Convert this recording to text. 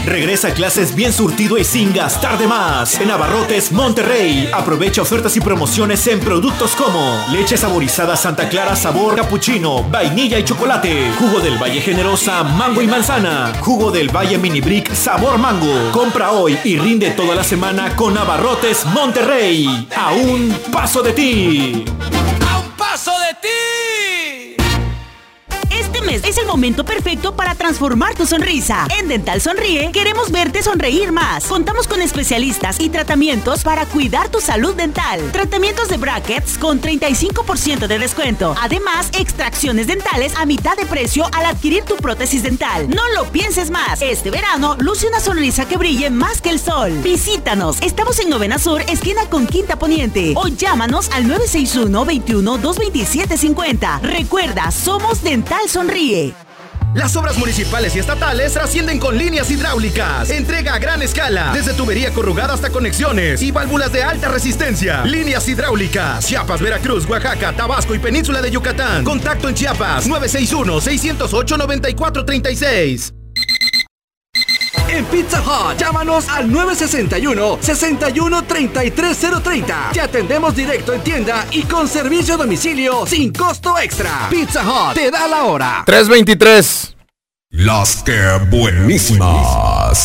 Regresa a clases bien surtido y sin gastar de más. En Abarrotes Monterrey. Aprovecha ofertas y promociones en productos como leche saborizada Santa Clara sabor capuchino, vainilla y chocolate. Jugo del Valle Generosa, mango y manzana. Jugo del Valle Mini Brick sabor mango. Compra hoy y rinde toda la semana con Abarrotes Monterrey. A un paso de ti. ¡A un paso de ti! Este mes es el momento perfecto para transformar tu sonrisa. En Dental Sonríe queremos verte sonreír más. Contamos con especialistas y tratamientos para cuidar tu salud dental. Tratamientos de brackets con 35% de descuento. Además, extracciones dentales a mitad de precio al adquirir tu prótesis dental. No lo pienses más. Este verano, luce una sonrisa que brille más que el sol. Visítanos. Estamos en Novena Sur, esquina con Quinta Poniente. O llámanos al 961-21-227-50. Recuerda, somos Dental Sonríe. Las obras municipales y estatales trascienden con líneas hidráulicas. Entrega a gran escala, desde tubería corrugada hasta conexiones y válvulas de alta resistencia. Líneas hidráulicas, Chiapas, Veracruz, Oaxaca, Tabasco y Península de Yucatán. Contacto en Chiapas, 961-608-9436. En Pizza Hut, llámanos al 961-6133-030. Te atendemos directo en tienda y con servicio a domicilio sin costo extra. Pizza Hut te da la hora. 3:23. Las que buenísimas.